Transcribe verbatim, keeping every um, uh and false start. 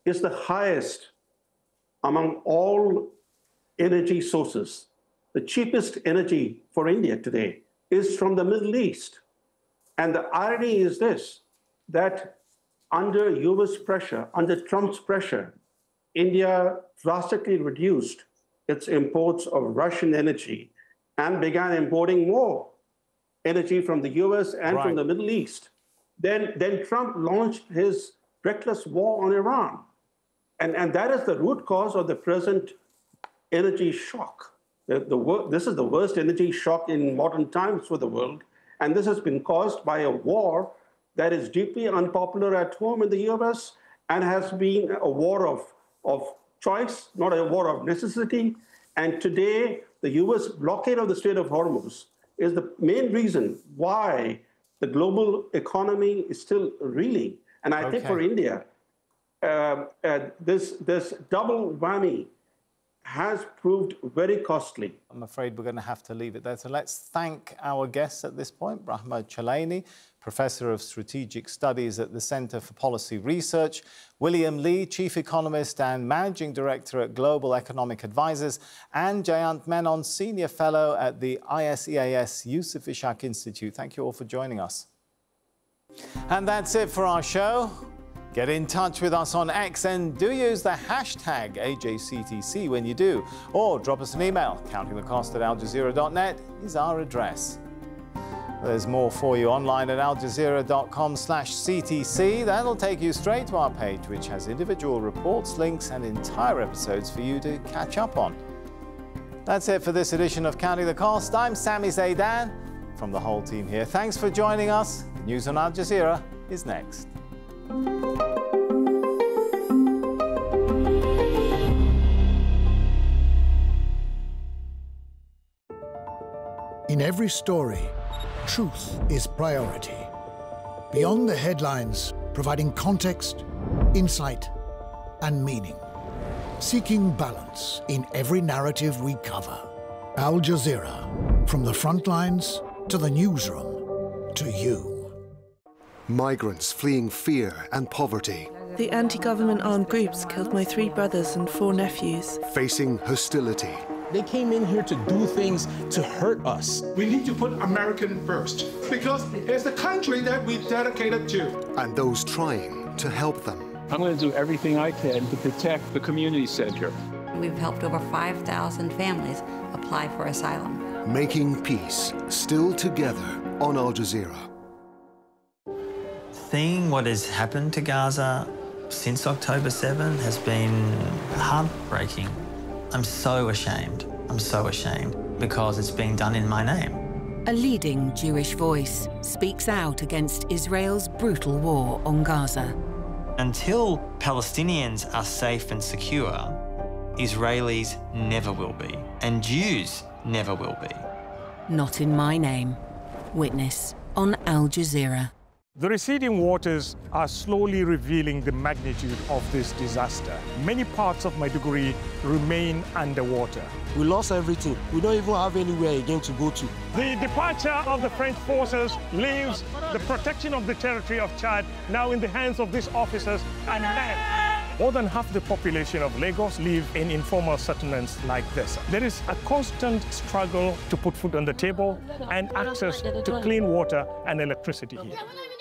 is the highest among all energy sources. The cheapest energy for India today is from the Middle East. And the irony is this, that under U S pressure, under Trump's pressure, India drastically reduced its imports of Russian energy and began importing more energy from the U S and right. from the Middle East. Then, then Trump launched his reckless war on Iran. And, and that is the root cause of the present energy shock. The, the, this is the worst energy shock in modern times for the world. And this has been caused by a war that is deeply unpopular at home in the U S and has been a war of, of choice, not a war of necessity. And today, the U S blockade of the Strait of Hormuz is the main reason why the global economy is still reeling. And I okay. think for India, uh, uh, this, this double whammy has proved very costly. I'm afraid we're going to have to leave it there. So let's thank our guests at this point, Brahma Chalaini, Professor of Strategic Studies at the Centre for Policy Research, William Lee, Chief Economist and Managing Director at Global Economic Advisors, and Jayant Menon, Senior Fellow at the I S E A S Yusuf Ishaq Institute. Thank you all for joining us. And that's it for our show. Get in touch with us on X and do use the hashtag A J C T C when you do. Or drop us an email. Counting the cost at al jazeera dot net is our address. There's more for you online at al jazeera dot com slash C T C. That'll take you straight to our page, which has individual reports, links and entire episodes for you to catch up on. That's it for this edition of Counting the Cost. I'm Sami Zaidan from the whole team here. Thanks for joining us. The news on Al Jazeera is next. In every story, truth is priority. Beyond the headlines, providing context, insight, and meaning. Seeking balance in every narrative we cover. Al Jazeera, from the front lines to the newsroom, to you. Migrants fleeing fear and poverty. The anti-government armed groups killed my three brothers and four nephews. Facing hostility. They came in here to do things to hurt us. We need to put American first, because it's the country that we dedicated to. And those trying to help them. I'm going to do everything I can to protect the community center. We've helped over five thousand families apply for asylum. Making peace, still together on Al Jazeera. Seeing what has happened to Gaza since October seventh has been heartbreaking. I'm so ashamed. I'm so ashamed because it's being done in my name. A leading Jewish voice speaks out against Israel's brutal war on Gaza. Until Palestinians are safe and secure, Israelis never will be, and Jews never will be. Not in my name. Witness on Al Jazeera. The receding waters are slowly revealing the magnitude of this disaster. Many parts of Maiduguri remain underwater. We lost everything. We don't even have anywhere again to go to. The departure of the French forces leaves the protection of the territory of Chad now in the hands of these officers and men. More than half the population of Lagos live in informal settlements like this. There is a constant struggle to put food on the table and access to clean water and electricity here.